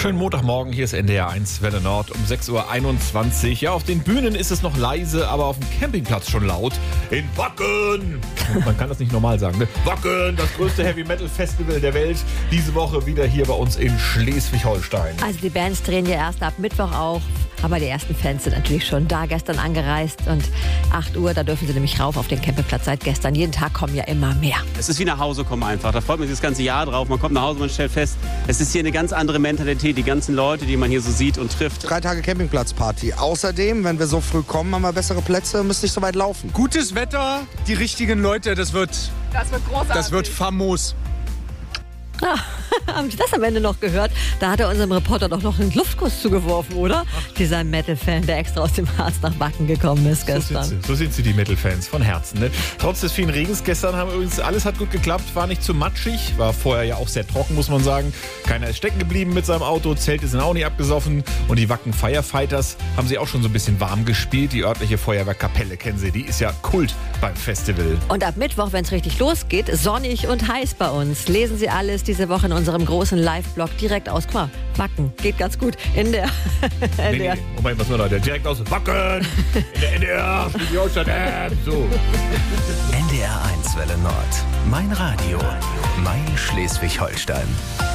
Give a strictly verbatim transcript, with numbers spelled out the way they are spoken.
Schönen Montagmorgen, hier ist N D R eins Welle Nord um sechs Uhr einundzwanzig. Ja, auf den Bühnen ist es noch leise, aber auf dem Campingplatz schon laut. In Wacken! Man kann das nicht normal sagen, ne? Wacken, das größte Heavy-Metal-Festival der Welt. Diese Woche wieder hier bei uns in Schleswig-Holstein. Also die Bands drehen ja erst ab Mittwoch auf, aber die ersten Fans sind natürlich schon da, gestern angereist. Und acht Uhr, da dürfen sie nämlich rauf auf den Campingplatz seit gestern. Jeden Tag kommen ja immer mehr. Es ist wie nach Hause kommen einfach. Da freut man sich das ganze Jahr drauf. Man kommt nach Hause, man stellt fest, es ist hier eine ganz andere Mentalität. Die ganzen Leute, die man hier so sieht und trifft. Drei Tage Campingplatzparty. Außerdem, wenn wir so früh kommen, haben wir bessere Plätze, müsst nicht so weit laufen. Gutes Wetter, die richtigen Leute, das wird, Das wird großartig. das wird famos. Ah, haben Sie das am Ende noch gehört? Da hat er unserem Reporter doch noch einen Luftkuss zugeworfen, oder? Dieser Metal-Fan, der extra aus dem Harz nach Wacken gekommen ist gestern. So sind sie, so sind sie die Metal-Fans von Herzen. Ne? Trotz des vielen Regens gestern haben übrigens alles hat gut geklappt, war nicht zu matschig, war vorher ja auch sehr trocken, muss man sagen. Keiner ist stecken geblieben mit seinem Auto, Zelte sind auch nicht abgesoffen und die Wacken Firefighters haben sie auch schon so ein bisschen warm gespielt. Die örtliche Feuerwehrkapelle kennen sie, die ist ja Kult beim Festival. Und ab Mittwoch, wenn es richtig losgeht, sonnig und heiß bei uns. Lesen Sie alles diese Woche in unserem großen Live-Blog direkt aus. Guck mal, Wacken geht ganz gut in der Nee, nee, Moment, was war da? Der direkt aus Wacken in der N D R, Schleswig-Holstein. So. N D R eins Welle Nord. Mein Radio. Mein Schleswig-Holstein.